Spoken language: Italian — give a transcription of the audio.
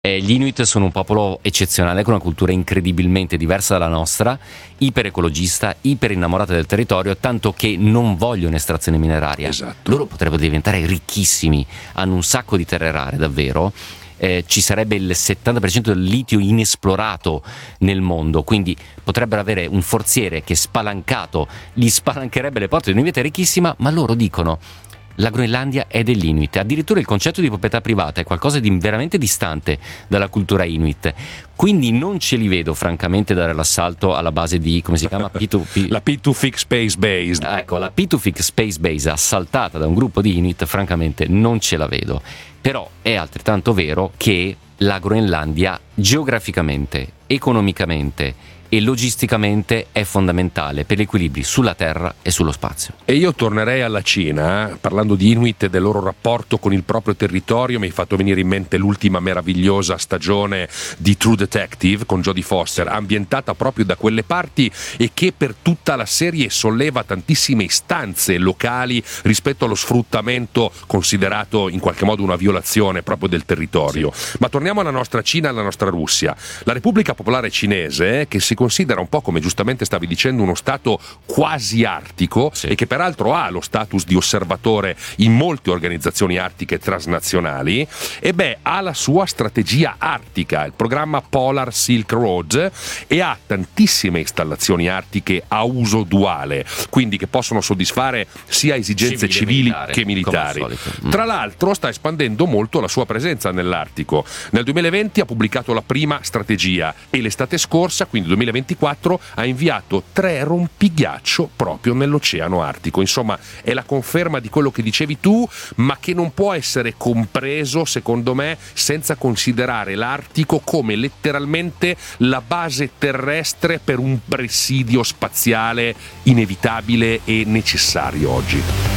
Gli Inuit sono un popolo eccezionale con una cultura incredibilmente diversa dalla nostra, iperecologista, iperinnamorata del territorio, tanto che non vogliono estrazione mineraria. Esatto. Loro potrebbero diventare ricchissimi, hanno un sacco di terre rare davvero. Ci sarebbe il 70% del litio inesplorato nel mondo, quindi potrebbero avere un forziere che spalancato gli spalancherebbe le porte di un'Inuit ricchissima, ma loro dicono: la Groenlandia è degli Inuit. Addirittura il concetto di proprietà privata è qualcosa di veramente distante dalla cultura Inuit. Quindi non ce li vedo francamente dare l'assalto alla base di, come si chiama? La P2Fix Space Base. Ecco, la P2Fix Space Base assaltata da un gruppo di Inuit, francamente non ce la vedo. Però è altrettanto vero che la Groenlandia geograficamente, economicamente e logisticamente è fondamentale per gli equilibri sulla terra e sullo spazio. E io tornerei alla Cina, parlando di Inuit e del loro rapporto con il proprio territorio. Mi hai fatto venire in mente l'ultima meravigliosa stagione di True Detective con Jodie Foster, ambientata proprio da quelle parti e che per tutta la serie solleva tantissime istanze locali rispetto allo sfruttamento considerato in qualche modo una violazione proprio del territorio. Sì. Ma torniamo alla nostra Cina, alla nostra Russia. La Repubblica Popolare Cinese, che si considera un po', come giustamente stavi dicendo, uno stato quasi artico, sì, e che peraltro ha lo status di osservatore in molte organizzazioni artiche transnazionali, ha la sua strategia artica, il programma Polar Silk Road, e ha tantissime installazioni artiche a uso duale, quindi che possono soddisfare sia esigenze civili che militari. Tra l'altro sta espandendo molto la sua presenza nell'Artico. Nel 2020 ha pubblicato la prima strategia e l'estate scorsa, quindi 2024, ha inviato 3 rompighiaccio proprio nell'Oceano Artico. Insomma, è la conferma di quello che dicevi tu, ma che non può essere compreso, secondo me, senza considerare l'Artico come letteralmente la base terrestre per un presidio spaziale inevitabile e necessario oggi.